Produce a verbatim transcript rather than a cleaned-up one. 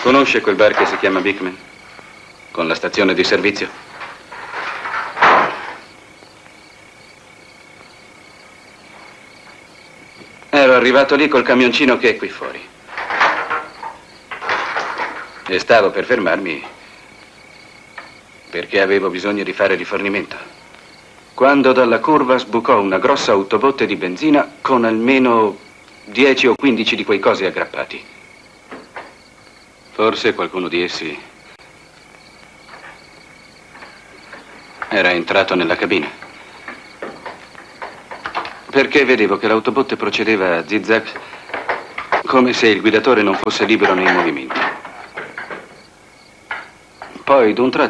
Conosce quel bar che si chiama Big Man? Con la stazione di servizio? Ero arrivato lì col camioncino che è qui fuori. E stavo per fermarmi perché avevo bisogno di fare rifornimento. Quando dalla curva sbucò una grossa autobotte di benzina con almeno dieci o quindici di quei cosi aggrappati. Forse qualcuno di essi era entrato nella cabina. Perché vedevo che l'autobotte procedeva a zig-zag come se il guidatore non fosse libero nei movimenti. Poi, d'un tratto,